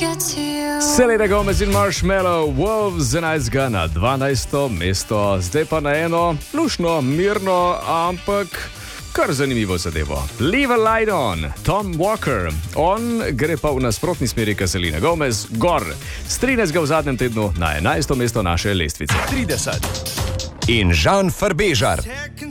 Selena Gomez in Marshmallow, Wolves 11 na 12. mesto, zdaj pa na eno lušno, mirno, ampak kar zanimivo zadevo. Leave a Light On, Tom Walker. On gre pa v nasprotni smeri, kot Selena Gomez, gor. S 13. v zadnjem tednu na 11. mesto naše lestvice. 30. In Žan Farbežar.